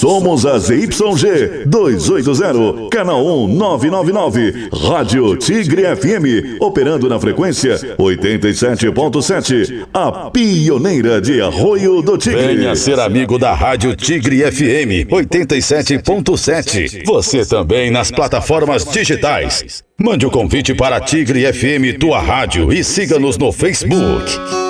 Somos a ZYG 280, canal 1999, Rádio Tigre FM, operando na frequência 87.7, a pioneira de Arroio do Tigre. Venha ser amigo da Rádio Tigre FM 87.7. Você também nas plataformas digitais. Mande o convite para Tigre FM, tua rádio, e siga-nos no Facebook.